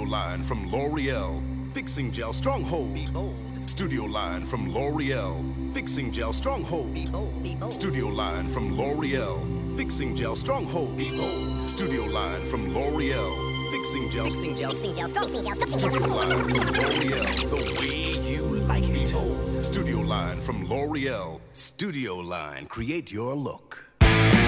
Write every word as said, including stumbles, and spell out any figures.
line from L'Oreal. Fixing Gel Stronghold. Behold. Studio line from L'Oreal. Fixing Gel Stronghold. Behold. Behold. Studio line from L'Oreal. Fixing Gel Stronghold. Behold. Studio line from L'Oreal. Fixing Gel. Fixing Gel. Fixing Gel Strong. Fixing Gel Strong. Studio line from L'Oreal. The way you like it. Studio line from L'Oreal. Studio line. Create your look.